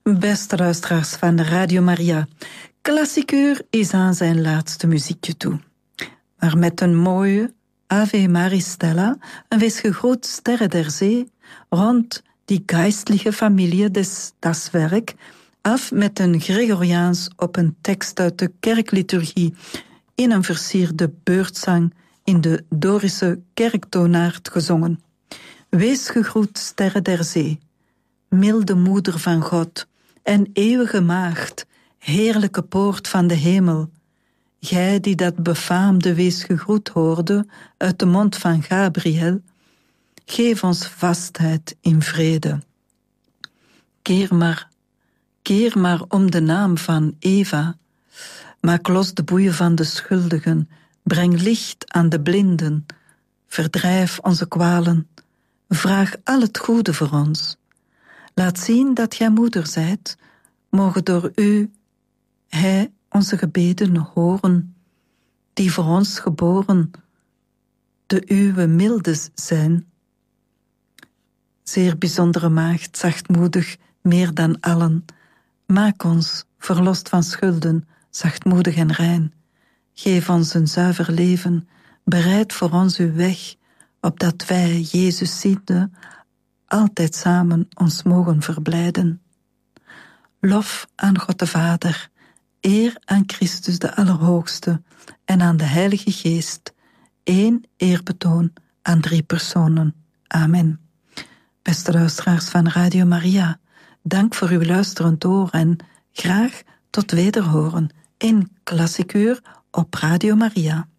Beste luisteraars van Radio Maria, Klassieker is aan zijn laatste muziekje toe. Maar met een mooie Ave Maris Stella, een wees gegroet Sterre der Zee, rond die geistliche familie das werk, af met een Gregoriaans op een tekst uit de kerkliturgie in een versierde beurtzang in de Dorische kerktoonaard gezongen. Wees gegroet Sterre der Zee, milde moeder van God en eeuwige maagd, heerlijke poort van de hemel. Gij die dat befaamde wees gegroet hoorde uit de mond van Gabriel, geef ons vastheid in vrede. Keer maar om de naam van Eva, maak los de boeien van de schuldigen, breng licht aan de blinden, verdrijf onze kwalen, vraag al het goede voor ons. Laat zien dat gij moeder zijt, mogen door u, hij, onze gebeden horen, die voor ons geboren, de uwe mildes zijn. Zeer bijzondere maagd, zachtmoedig, meer dan allen, maak ons, verlost van schulden, zachtmoedig en rein. Geef ons een zuiver leven, bereid voor ons uw weg, opdat wij, Jezus ziende, altijd samen ons mogen verblijden. Lof aan God de Vader, eer aan Christus de Allerhoogste en aan de Heilige Geest, één eerbetoon aan 3 personen. Amen. Beste luisteraars van Radio Maria, dank voor uw luisterend oor en graag tot wederhoren in Klassieker op Radio Maria.